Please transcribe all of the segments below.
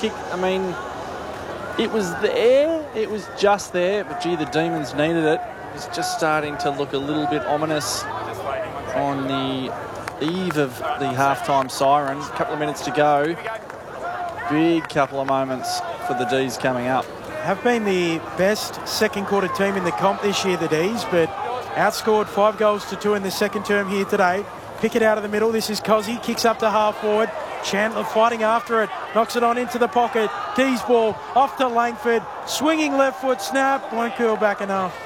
kick, I mean, it was there. It was just there. But, gee, the Demons needed it. It's just starting to look a little bit ominous on the eve of the halftime siren. A couple of minutes to go. Big couple of moments for the D's coming up. Have been the best second quarter team in the comp this year, the D's, but outscored 5 goals to 2 in the second term here today. Pick it out of the middle. This is Cozzy. Kicks up to half forward. Chandler fighting after it. Knocks it on into the pocket. D's ball off to Langford. Swinging left foot snap. Won't curl back enough.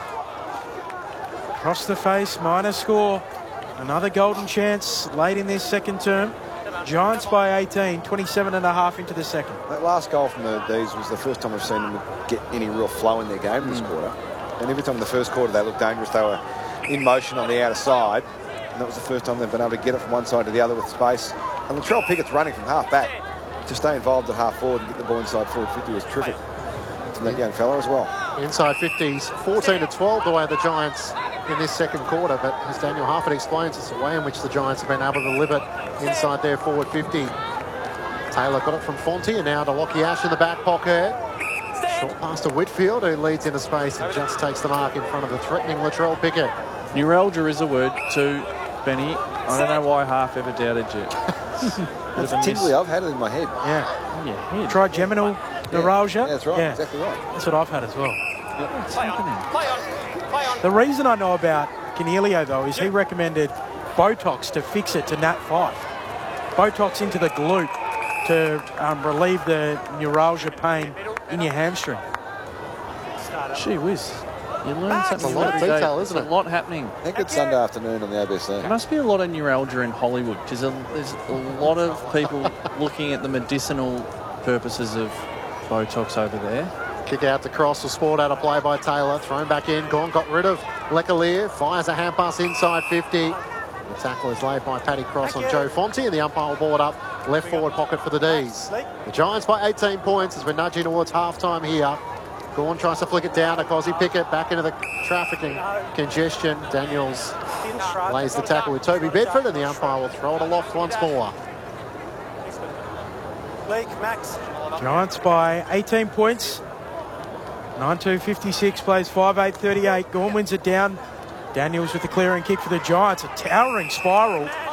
Across the face. Minor score. Another golden chance late in this second term. Giants by 18. 27.5 into the second. That last goal from the D's was the first time I've seen them get any real flow in their game this quarter. And every time in the first quarter they looked dangerous, they were in motion on the outer side. And that was the first time they've been able to get it from one side to the other with space. And Latrell Pickett's running from half back to stay involved at half forward and get the ball inside forward 50 was terrific from that young fella as well. Inside 50s, 14-12 the way the Giants in this second quarter. But as Daniel Harford explains, it's the way in which the Giants have been able to live it inside their forward 50. Taylor got it from Fonte and now to Lockie Ash in the back pocket. Short pass to Whitfield, who leads into space and just takes the mark in front of the threatening Latrell Pickett. Neuralgia is a word too, Benny. I don't know why Half ever doubted you. That's tingly. I've had it in my head. Yeah. Trigeminal neuralgia. Yeah, that's right. Yeah. Exactly right. That's what I've had as well. What's happening? The reason I know about Cornelio, though, is he recommended Botox to fix it to Nat 5. Botox into the glute to relieve the neuralgia pain in your hamstring. Gee whiz. You learn something. It's a lot of detail, isn't it? A lot happening. I think it's Sunday afternoon on the ABC. There must be a lot of neuralgia in Hollywood because there's a lot of people looking at the medicinal purposes of Botox over there. Kick out to Cross, the sport out of play by Taylor. Thrown back in, gone, got rid of Lecalier. Fires a hand pass inside 50. The tackle is laid by Paddy Cross on Joe Fonte, and the umpire will board up left forward pocket for the D's. The Giants by 18 points as we're nudging towards half-time here. Gawn tries to flick it down to Cozzy Pickett, back into the trafficking congestion. Daniels lays the tackle with Toby Bedford, and the umpire will throw it aloft once more. Giants by 18 points. 9-2-56 plays 5-8-38. Gawn wins it down. Daniels with the clearing kick for the Giants. A towering spiral